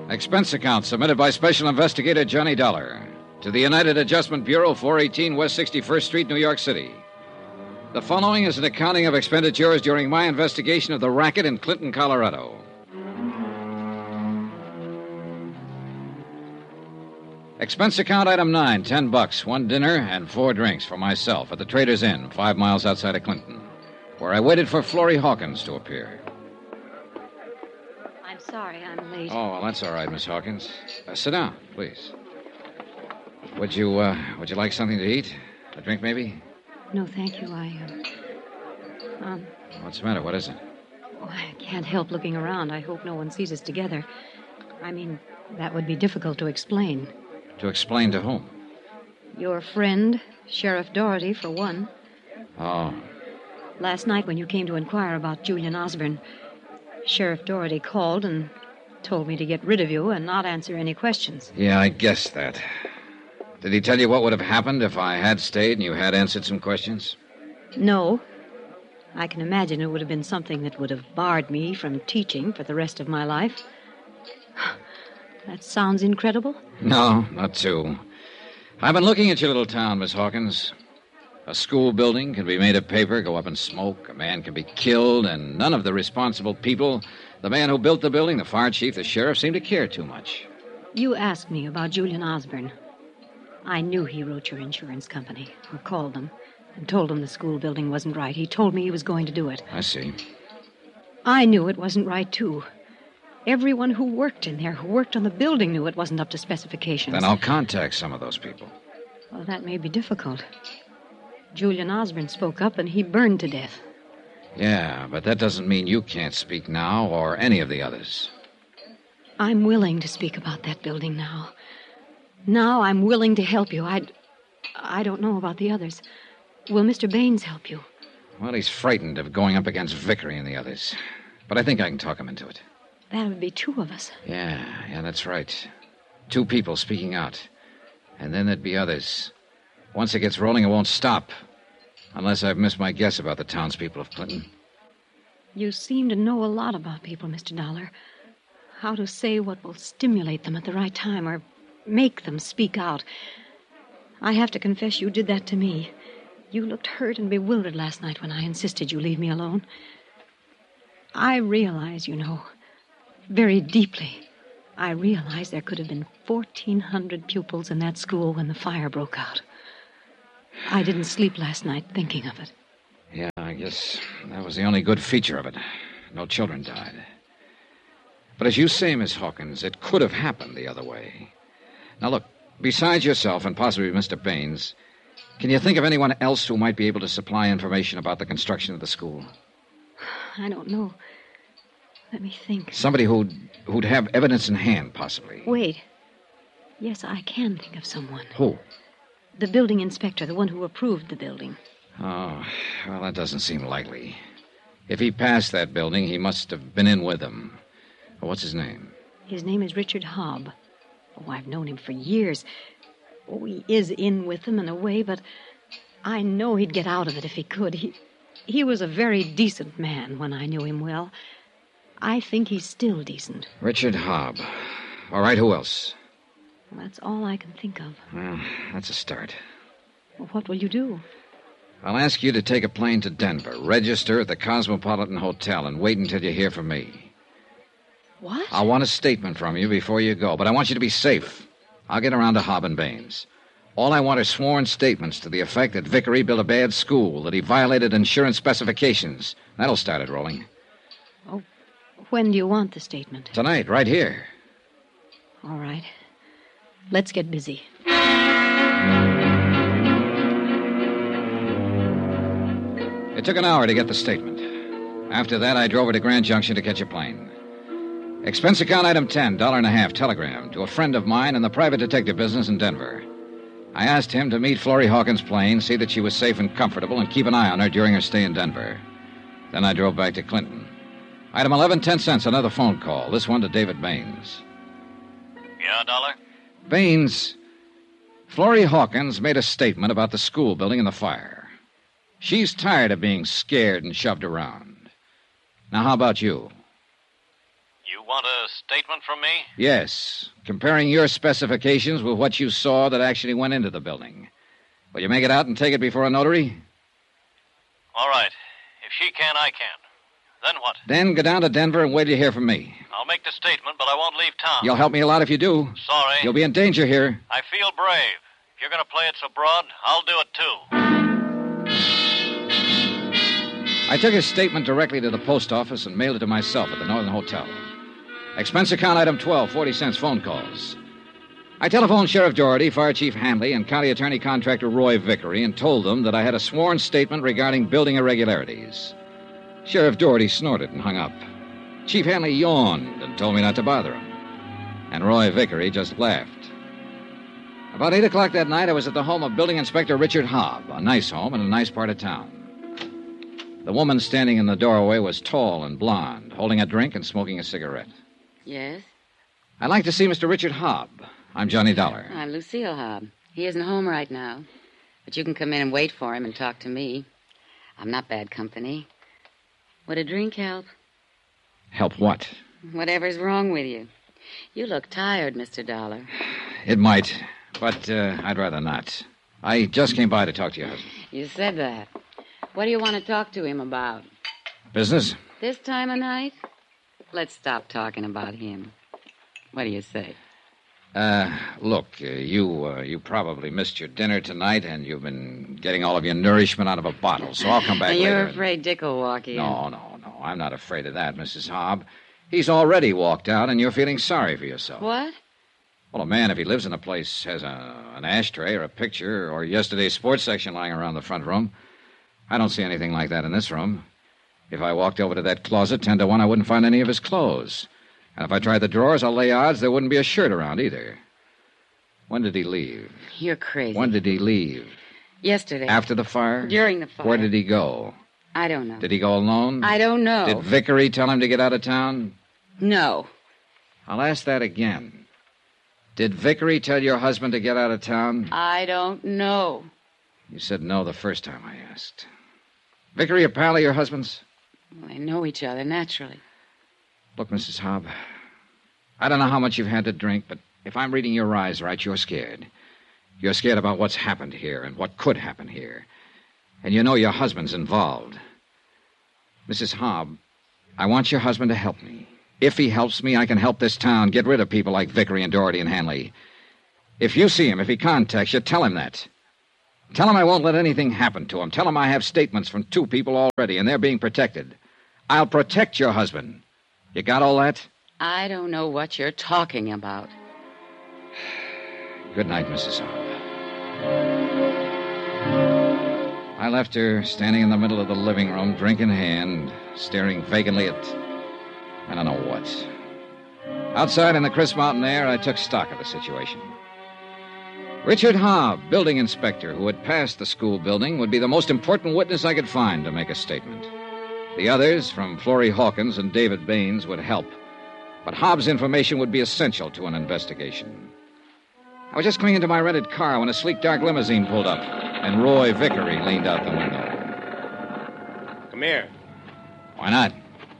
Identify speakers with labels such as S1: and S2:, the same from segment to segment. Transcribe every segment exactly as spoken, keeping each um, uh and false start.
S1: Expense account submitted by Special Investigator Johnny Dollar to the United Adjustment Bureau, four eighteen West sixty-first Street, New York City. The following is an accounting of expenditures during my investigation of the racket in Clinton, Colorado. Expense account item nine, ten bucks, one dinner and four drinks for myself at the Trader's Inn, five miles outside of Clinton, where I waited for Florrie Hawkins to appear.
S2: I'm sorry I'm late.
S1: Oh, well, that's all right, Miss Hawkins. Uh, sit down, please. Would you, uh, would you like something to eat? A drink, maybe?
S2: No, thank you. I, uh, um...
S1: What's the matter? What is it?
S2: Oh, I can't help looking around. I hope no one sees us together. I mean, that would be difficult to explain.
S1: To explain to whom?
S2: Your friend, Sheriff Doherty, for one.
S1: Oh.
S2: Last night when you came to inquire about Julian Osborne, Sheriff Doherty called and told me to get rid of you and not answer any questions.
S1: Yeah, I guessed that. Did he tell you what would have happened if I had stayed and you had answered some questions?
S2: No. I can imagine it would have been something that would have barred me from teaching for the rest of my life. That sounds incredible?
S1: No, not too. I've been looking at your little town, Miss Hawkins. A school building can be made of paper, go up in smoke, a man can be killed, and none of the responsible people, the man who built the building, the fire chief, the sheriff, seem to care too much.
S2: You asked me about Julian Osborne. I knew he wrote your insurance company, or called them, and told them the school building wasn't right. He told me he was going to do it.
S1: I see.
S2: I knew it wasn't right, too. Everyone who worked in there, who worked on the building, knew it wasn't up to specifications.
S1: Then I'll contact some of those people.
S2: Well, that may be difficult. Julian Osborne spoke up, and he burned to death.
S1: Yeah, but that doesn't mean you can't speak now, or any of the others.
S2: I'm willing to speak about that building now. Now I'm willing to help you. I I don't know about the others. Will Mister Baines help you?
S1: Well, he's frightened of going up against Vickery and the others. But I think I can talk him into it.
S2: That would be two of us.
S1: Yeah, yeah, that's right. Two people speaking out. And then there'd be others. Once it gets rolling, it won't stop. Unless I've missed my guess about the townspeople of Clinton.
S2: You seem to know a lot about people, Mister Dollar. How to say what will stimulate them at the right time or make them speak out. I have to confess you did that to me. You looked hurt and bewildered last night when I insisted you leave me alone. I realize, you know, very deeply, I realize there could have been fourteen hundred pupils in that school when the fire broke out. I didn't sleep last night thinking of it.
S1: Yeah, I guess that was the only good feature of it. No children died. But as you say, Miss Hawkins, it could have happened the other way. Now, look, besides yourself and possibly Mister Baines, can you think of anyone else who might be able to supply information about the construction of the school?
S2: I don't know. Let me think.
S1: Somebody who'd, who'd have evidence in hand, possibly.
S2: Wait. Yes, I can think of someone.
S1: Who?
S2: The building inspector, the one who approved the building.
S1: Oh, well, that doesn't seem likely. If he passed that building, he must have been in with them. What's his name?
S2: His name is Richard Hobb. Oh, I've known him for years. Oh, he is in with them in a way, but I know he'd get out of it if he could. He, he was a very decent man when I knew him well. I think he's still decent.
S1: Richard Hobb. All right, who else?
S2: Well, that's all I can think of.
S1: Well, that's a start.
S2: Well, what will you do?
S1: I'll ask you to take a plane to Denver, register at the Cosmopolitan Hotel, and wait until you hear from me.
S2: What?
S1: I want a statement from you before you go, but I want you to be safe. I'll get around to Hobb and Baines. All I want are sworn statements to the effect that Vickery built a bad school, that he violated insurance specifications. That'll start it rolling.
S2: Oh, when do you want the statement?
S1: Tonight, right here.
S2: All right. Let's get busy.
S1: It took an hour to get the statement. After that, I drove over to Grand Junction to catch a plane. Expense account item ten, dollar and a half, telegram to a friend of mine in the private detective business in Denver. I asked him to meet Florrie Hawkins' plane, see that she was safe and comfortable, and keep an eye on her during her stay in Denver. Then I drove back to Clinton. Item eleven, ten cents, another phone call. This one to David Baines.
S3: Yeah, Dollar?
S1: Baines, Florrie Hawkins made a statement about the school building and the fire. She's tired of being scared and shoved around. Now, how about you?
S3: You want a statement from me?
S1: Yes, comparing your specifications with what you saw that actually went into the building. Will you make it out and take it before a notary?
S3: All right. If she can, I can. Then what?
S1: Then go down to Denver and wait to hear from me.
S3: I'll make the statement, but I won't leave town.
S1: You'll help me a lot if you do.
S3: Sorry.
S1: You'll be in danger here.
S3: I feel brave. If you're going to play it so broad, I'll do it too.
S1: I took his statement directly to the post office and mailed it to myself at the Northern Hotel. Expense account item twelve, forty cents phone calls. I telephoned Sheriff Doherty, Fire Chief Hanley, and County Attorney Contractor Roy Vickery and told them that I had a sworn statement regarding building irregularities. Sheriff Doherty snorted and hung up. Chief Hanley yawned and told me not to bother him. And Roy Vickery just laughed. About eight o'clock that night, I was at the home of Building Inspector Richard Hobb, a nice home in a nice part of town. The woman standing in the doorway was tall and blonde, holding a drink and smoking a cigarette.
S4: Yes?
S1: I'd like to see Mister Richard Hobb. I'm Johnny Dollar.
S4: I'm Lucille Hobb. He isn't home right now. But you can come in and wait for him and talk to me. I'm not bad company. Would a drink help?
S1: Help what?
S4: Whatever's wrong with you. You look tired, Mister Dollar.
S1: It might, but uh, I'd rather not. I just came by to talk to your husband.
S4: You said that. What do you want to talk to him about?
S1: Business?
S4: This time of night? Let's stop talking about him. What do you say?
S1: Uh, look, uh, you uh, you probably missed your dinner tonight, and you've been getting all of your nourishment out of a bottle, so I'll come back
S4: and
S1: later.
S4: You're
S1: and-
S4: afraid Dick will walk in.
S1: No, no, no. I'm not afraid of that, Missus Hobb. He's already walked out, and you're feeling sorry for yourself.
S4: What?
S1: Well, a man, if he lives in a place, has a, an ashtray or a picture or yesterday's sports section lying around the front room. I don't see anything like that in this room. If I walked over to that closet, ten to one, I wouldn't find any of his clothes. And if I tried the drawers, I'll lay odds there wouldn't be a shirt around either. When did he leave?
S4: You're crazy.
S1: When did he leave?
S4: Yesterday.
S1: After the fire?
S4: During the fire.
S1: Where did he go?
S4: I don't know.
S1: Did he go alone?
S4: I don't know.
S1: Did Vickery tell him to get out of town?
S4: No.
S1: I'll ask that again. Did Vickery tell your husband to get out of town?
S4: I don't know.
S1: You said no the first time I asked. Vickery a pal of your husband's?
S4: Well, they know each other, naturally.
S1: Look, Missus Hobb, I don't know how much you've had to drink, but if I'm reading your eyes right, you're scared. You're scared about what's happened here and what could happen here. And you know your husband's involved. Missus Hobb, I want your husband to help me. If he helps me, I can help this town get rid of people like Vickery and Doherty and Hanley. If you see him, if he contacts you, tell him that. Tell him I won't let anything happen to him. Tell him I have statements from two people already, and they're being protected. I'll protect your husband. You got all that?
S4: I don't know what you're talking about.
S1: Good night, Missus Hobb. I left her standing in the middle of the living room, drink in hand, staring vacantly at I don't know what. Outside in the crisp mountain air, I took stock of the situation. Richard Hobb, building inspector, who had passed the school building, would be the most important witness I could find to make a statement. The others, from Florrie Hawkins and David Baines, would help. But Hobb's information would be essential to an investigation. I was just coming into my rented car when a sleek, dark limousine pulled up, and Roy Vickery leaned out the window.
S5: Come here.
S1: Why not?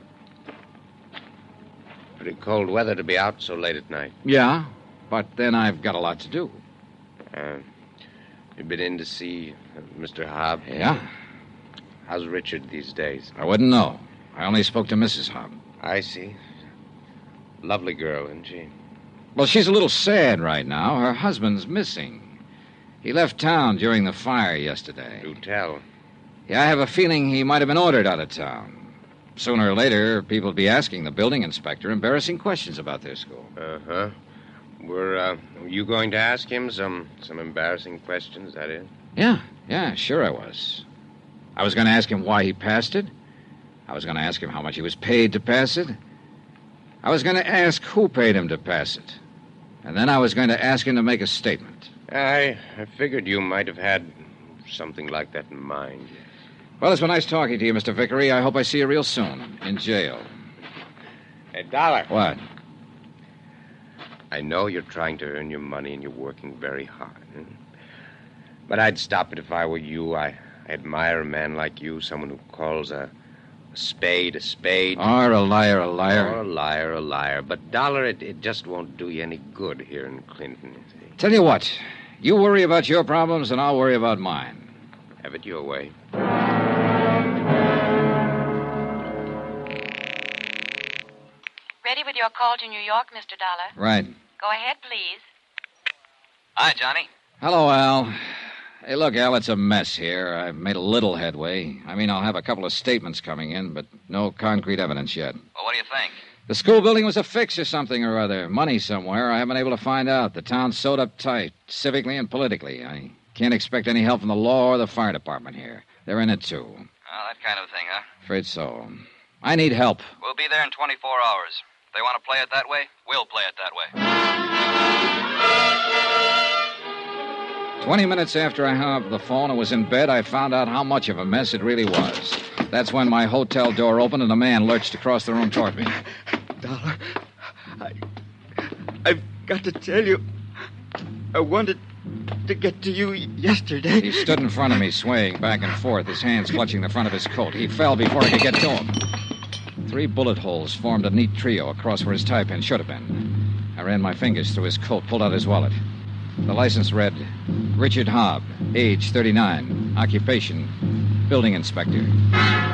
S5: Pretty cold weather to be out so late at night.
S1: Yeah, but then I've got a lot to do.
S5: Uh, you've been in to see uh, Mister Hobb?
S1: Yeah?
S5: How's Richard these days?
S1: I wouldn't know. I only spoke to Missus Hobb.
S5: I see. Lovely girl, isn't she?
S1: Well, she's a little sad right now. Her husband's missing. He left town during the fire yesterday.
S5: Do tell.
S1: Yeah, I have a feeling he might have been ordered out of town. Sooner or later, people will be asking the building inspector embarrassing questions about their school.
S5: Uh-huh. Were uh, you going to ask him some, some embarrassing questions, that is?
S1: Yeah, yeah, sure I was. I was going to ask him why he passed it. I was going to ask him how much he was paid to pass it. I was going to ask who paid him to pass it. And then I was going to ask him to make a statement.
S5: I, I figured you might have had something like that in mind.
S1: Well, it's been nice talking to you, Mister Vickery. I hope I see you real soon. In jail.
S5: Hey, Dollar.
S1: What?
S5: I know you're trying to earn your money and you're working very hard. Hmm? But I'd stop it if I were you. I, I admire a man like you, someone who calls a, a A spade, a spade.
S1: Or a liar, a liar.
S5: Or a liar, a liar. But, Dollar, it, it just won't do you any good here in Clinton, you see.
S1: Tell you what, you worry about your problems and I'll worry about mine.
S5: Have it your way.
S6: Ready with your call to New York, Mister Dollar?
S1: Right.
S6: Go ahead, please.
S3: Hi, Johnny.
S1: Hello, Al. Hey, look, Al, it's a mess here. I've made a little headway. I mean, I'll have a couple of statements coming in, but no concrete evidence yet.
S3: Well, what do you think?
S1: The school building was a fix or something or other. Money somewhere. I haven't been able to find out. The town's sewed up tight, civically and politically. I can't expect any help from the law or the fire department here. They're in it, too.
S3: Oh, that kind of thing, huh?
S1: Afraid so. I need help.
S3: We'll be there in twenty-four hours. If they want to play it that way, we'll play it that way.
S1: Twenty minutes after I hung up the phone and was in bed, I found out how much of a mess it really was. That's when my hotel door opened and a man lurched across the room toward me.
S7: Dollar, I, I've got to tell you, I wanted to get to you yesterday.
S1: He stood in front of me, swaying back and forth, his hands clutching the front of his coat. He fell before I could get to him. Three bullet holes formed a neat trio across where his tie pin should have been. I ran my fingers through his coat, pulled out his wallet. The license read, Richard Hobb, age thirty-nine, occupation, building inspector.